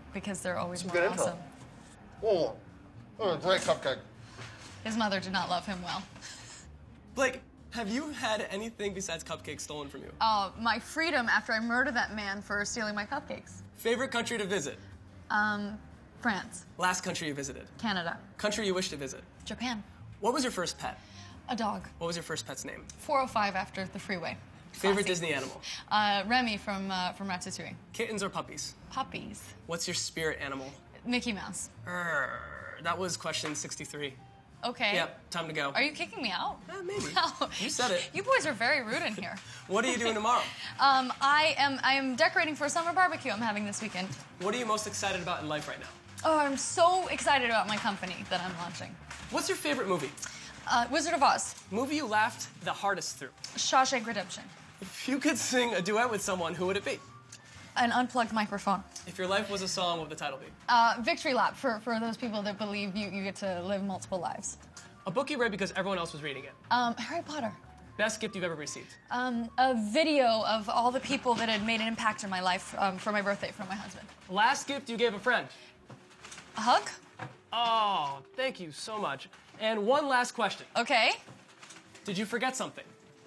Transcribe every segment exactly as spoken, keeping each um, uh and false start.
because they're always Some more good awesome. info. Oh, oh, great cupcake. His mother did not love him well. Blake, have you had anything besides cupcakes stolen from you? Uh, my freedom after I murdered that man for stealing my cupcakes. Favorite country to visit? Um, France. Last country you visited? Canada. Country you wish to visit? Japan. What was your first pet? A dog. What was your first pet's name? four oh five after the freeway. Favorite Classy. Disney animal? Uh, Remy from, uh, from Ratatouille. Kittens or puppies? Puppies. What's your spirit animal? Mickey Mouse. Urgh, that was question sixty-three. Okay. Yep, time to go. Are you kicking me out? Uh, maybe. Wow. You said it. You boys are very rude in here. What are you doing tomorrow? Um, I am I am decorating for a summer barbecue I'm having this weekend. What are you most excited about in life right now? Oh, I'm so excited about my company that I'm launching. What's your favorite movie? Uh, Wizard of Oz. Movie you laughed the hardest through? Shawshank Redemption. If you could sing a duet with someone, who would it be? An unplugged microphone. If your life was a song, what would the title be? Uh, victory lap for, for those people that believe you, you get to live multiple lives. A book you read because everyone else was reading it. Um, Harry Potter. Best gift you've ever received. Um, a video of all the people that had made an impact in my life um, for my birthday from my husband. Last gift you gave a friend. A hug? Oh, thank you so much. And one last question. Okay. Did you forget something?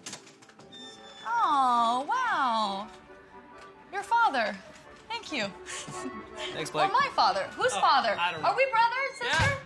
Oh, wow. Your father. Thank you. Thanks, Blake. Or my father. Whose Oh, father? I don't know. Are we brother and sister? Yeah.